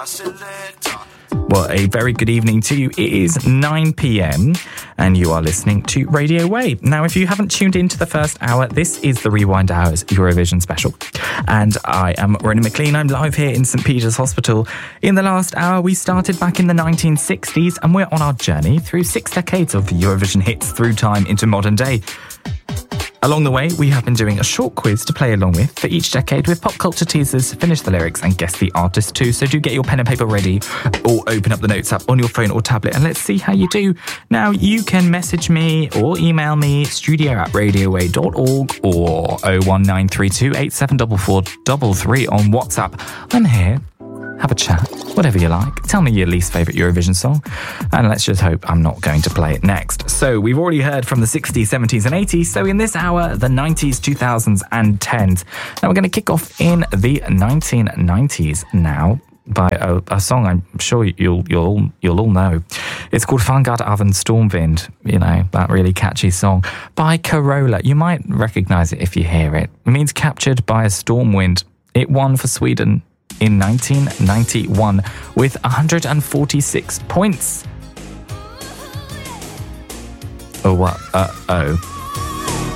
Well, a very good evening to you. It is 9 p.m. and you are listening to Radio Wave. Now, if you haven't tuned into the first hour, this is the Rewind Hours Eurovision special. And I am Ronnie McLean. I'm live here in St. Peter's Hospital. In the last hour, we started back in the 1960s and we're on our journey through 6 decades of Eurovision hits through time into modern day. Along the way, we have been doing a short quiz to play along with for each decade with pop culture teasers, finish the lyrics and guess the artist too. So do get your pen and paper ready or open up the notes app on your phone or tablet and let's see how you do. Now, you can message me or email me studio@radioway.org or 01932 874433 on WhatsApp. I'm here. Have a chat, whatever you like. Tell me your least favourite Eurovision song, and let's just hope I'm not going to play it next. So we've already heard from the 60s, 70s and 80s, so in this hour, the 90s, 2000s and 10s. Now we're going to kick off in the 1990s now by a song I'm sure you'll all know. It's called Vanguard av en Stormvind, you know, that really catchy song, by Carola. You might recognise it if you hear it. It means captured by a storm wind. It won for Sweden in 1991 with 146 points. Oh, what? Uh-oh.